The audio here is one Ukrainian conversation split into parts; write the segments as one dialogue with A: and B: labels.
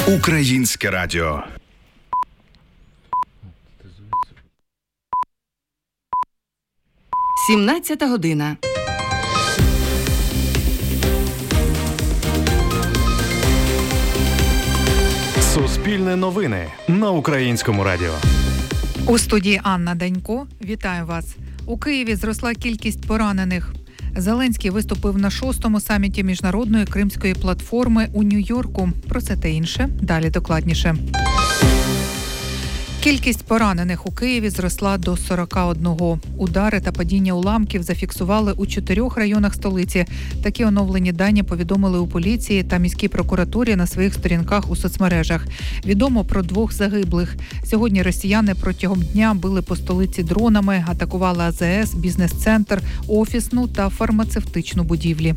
A: Українське радіо.
B: Сімнадцята година.
C: Суспільне новини на Українському радіо.
D: У студії Анна Данько. Вітаю вас. У Києві зросла кількість поранених. Зеленський виступив на 6-му саміті Міжнародної Кримської платформи у Нью-Йорку. Про це та інше далі докладніше. Кількість поранених у Києві зросла до 41. Удари та падіння уламків зафіксували у 4 районах столиці. Такі оновлені дані повідомили у поліції та міській прокуратурі на своїх сторінках у соцмережах. Відомо про 2 загиблих. Сьогодні росіяни протягом дня били по столиці дронами, атакували АЗС, бізнес-центр, офісну та фармацевтичну будівлі.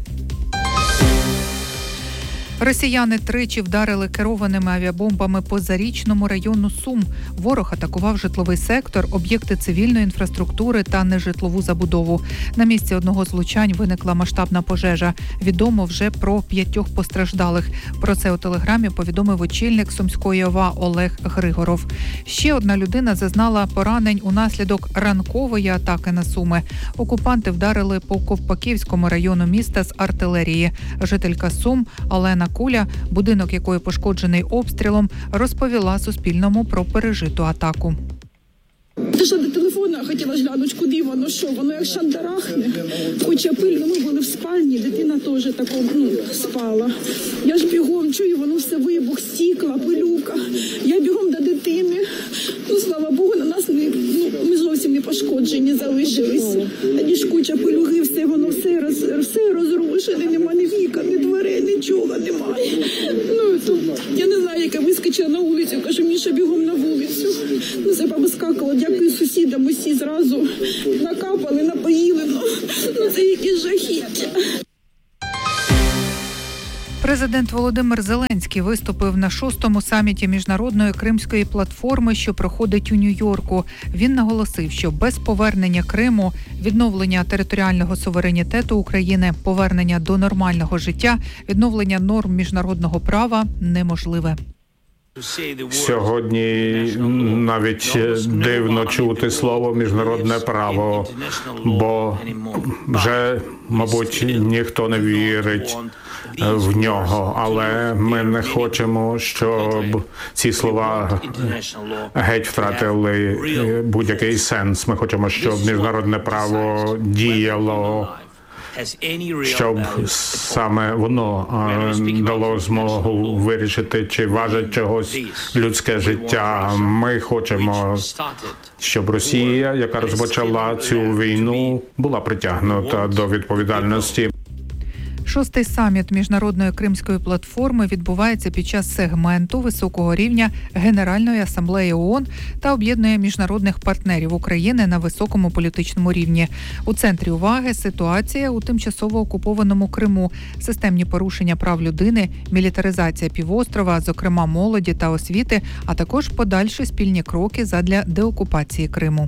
D: Росіяни тричі вдарили керованими авіабомбами по Зарічному району Сум. Ворог атакував житловий сектор, об'єкти цивільної інфраструктури та нежитлову забудову. На місці одного з влучань виникла масштабна пожежа. Відомо вже про 5 постраждалих. Про це у Телеграмі повідомив очільник Сумської ОВА Олег Григоров. Ще одна людина зазнала поранень унаслідок ранкової атаки на Суми. Окупанти вдарили по Ковпаківському району міста з артилерії. Жителька Сум Олена Куля, будинок якої пошкоджений обстрілом, розповіла Суспільному про пережиту атаку.
E: Ти що до телефона хотіла глянути, куди воно, що? Воно як шандарахне, куча пиль, ми були в спальні, дитина теж такому, спала. Я ж бігом чую, воно все вибух, стікла, пилюка. Я бігом до дитини. Слава Богу, на нас ми зовсім не пошкоджені залишилися. Тоді ж куча пилюги, все воно все розрушене, нема ні вікон, ні дверей, нічого немає. Я не знаю, як я вискочила на вулицю, кажу, Міша, бігом на вулицю. Це повискакало, дякую сусідам, усі зразу накапали, напоїли. Це якісь жахіття.
D: Президент Володимир Зеленський виступив на 6-му саміті Міжнародної Кримської платформи, що проходить у Нью-Йорку. Він наголосив, що без повернення Криму, відновлення територіального суверенітету України, повернення до нормального життя, відновлення норм міжнародного права неможливе.
F: Сьогодні навіть дивно чути слово «міжнародне право», бо вже, мабуть, ніхто не вірить в нього, але ми не хочемо, щоб ці слова геть втратили будь-який сенс. Ми хочемо, щоб міжнародне право діяло, щоб саме воно дало змогу вирішити, чи важить чогось людське життя. Ми хочемо, щоб Росія, яка розпочала цю війну, була притягнута до відповідальності.
D: 6-й саміт Міжнародної Кримської платформи відбувається під час сегменту високого рівня Генеральної асамблеї ООН та об'єднує міжнародних партнерів України на високому політичному рівні. У центрі уваги ситуація у тимчасово окупованому Криму, системні порушення прав людини, мілітаризація півострова, зокрема молоді та освіти, а також подальші спільні кроки задля деокупації Криму.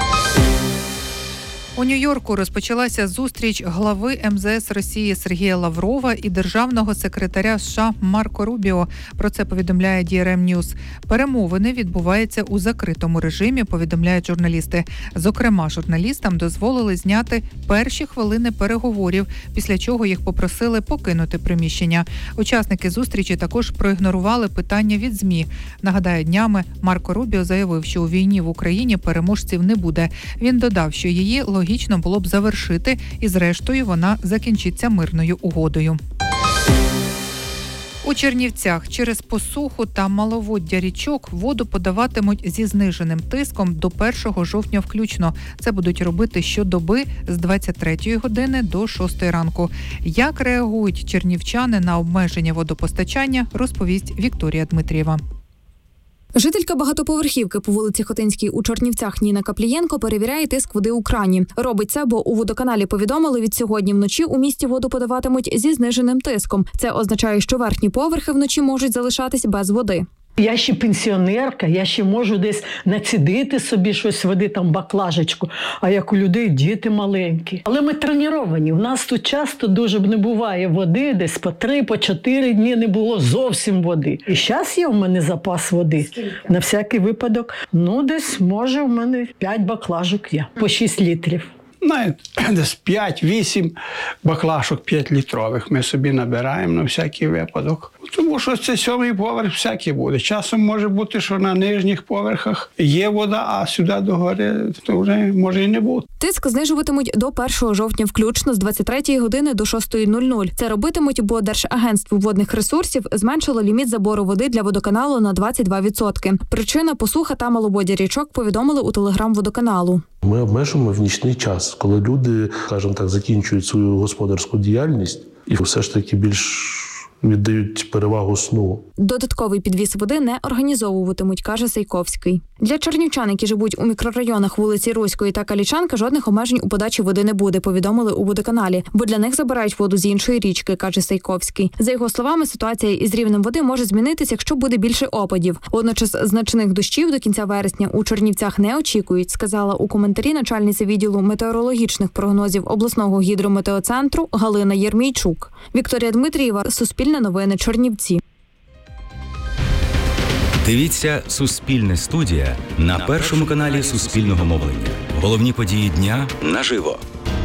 D: У Нью-Йорку розпочалася зустріч глави МЗС Росії Сергія Лаврова і державного секретаря США Марко Рубіо. Про це повідомляє DRM News. Перемовини відбуваються у закритому режимі, повідомляють журналісти. Зокрема, журналістам дозволили зняти перші хвилини переговорів, після чого їх попросили покинути приміщення. Учасники зустрічі також проігнорували питання від ЗМІ. Нагадаю, днями Марко Рубіо заявив, що у війні в Україні переможців не буде. Він додав, що її логічно було б завершити, і зрештою вона закінчиться мирною угодою. У Чернівцях через посуху та маловоддя річок воду подаватимуть зі зниженим тиском до 1 жовтня включно. Це будуть робити щодоби з 23 години до 6 ранку. Як реагують чернівчани на обмеження водопостачання, розповість Вікторія Дмитрієва.
G: Жителька багатоповерхівки по вулиці Хотинській у Чернівцях Ніна Каплієнко перевіряє тиск води у крані. Робить це, бо у водоканалі повідомили, від сьогодні вночі у місті воду подаватимуть зі зниженим тиском. Це означає, що верхні поверхи вночі можуть залишатись без води.
A: Я ще пенсіонерка, я ще можу десь націдити собі щось води, там баклажечку, а як у людей діти маленькі. Але ми треновані, у нас тут часто дуже не буває води, десь по 3-4 дні не було зовсім води. І зараз є в мене запас води, на всякий випадок. Десь, може, в мене 5 баклажок є, по 6 літрів.
B: Десь 5-8 баклажок 5-літрових ми собі набираємо на всякий випадок. Тому що це 7-й поверх всякий буде. Часом може бути, що на нижніх поверхах є вода, а сюди догори то вже може і не бути.
G: Тиск знижуватимуть до 1 жовтня включно з 23 години до 6:00. Це робитимуть, бо Держагентство водних ресурсів зменшило ліміт забору води для водоканалу на 22%. Причина – посуха та маловоддя річок, повідомили у телеграм-водоканалу.
H: Ми обмежуємо в нічний час, коли люди, скажімо так, закінчують свою господарську діяльність і все ж таки більш віддають перевагу сну.
G: Додатковий підвіз води не організовуватимуть, каже Сайковський. Для чернівчан, які живуть у мікрорайонах вулиці Руської та Калічанка, жодних обмежень у подачі води не буде, повідомили у водоканалі, бо для них забирають воду з іншої річки, каже Сайковський. За його словами, ситуація із рівнем води може змінитися, якщо буде більше опадів. Водночас значних дощів до кінця вересня у Чернівцях не очікують, сказала у коментарі начальниця відділу метеорологічних прогнозів обласного гідрометеоцентру Галина Єрмійчук. Вікторія Дмитрієва, Суспільне новини, Чернівці.
I: Дивіться «Суспільне студія» на першому каналі Суспільного мовлення. Головні події дня наживо.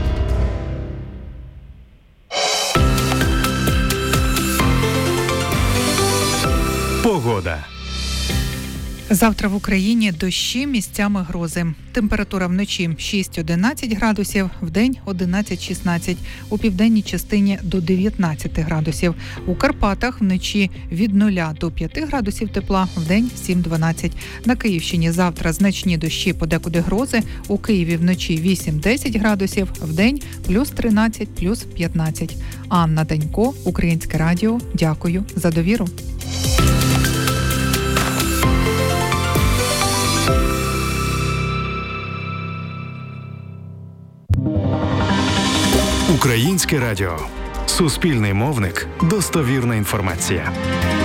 C: Погода.
D: Завтра в Україні дощі, місцями грози. Температура вночі 6-11 градусів, вдень 11-16. У південній частині до 19 градусів. У Карпатах вночі від 0 до 5 градусів тепла, вдень 7-12. На Київщині завтра значні дощі, подекуди грози. У Києві вночі 8-10 градусів, вдень плюс 13, плюс 15. Анна Данько, Українське радіо. Дякую за довіру.
C: Українське радіо. Суспільний мовник. Достовірна інформація.